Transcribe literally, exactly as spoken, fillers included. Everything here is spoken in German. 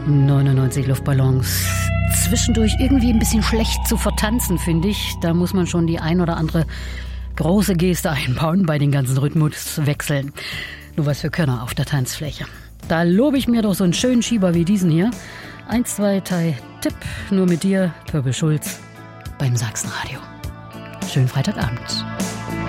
neunundneunzig Luftballons. Zwischendurch irgendwie ein bisschen schlecht zu vertanzen, finde ich. Da muss man schon die ein oder andere große Geste einbauen bei den ganzen Rhythmuswechseln. Nur was für Könner auf der Tanzfläche. Da lobe ich mir doch so einen schönen Schieber wie diesen hier. Eins, zwei, drei, Tipp, nur mit dir, Pöbel Schulz, beim Sachsenradio. Schönen Freitagabend.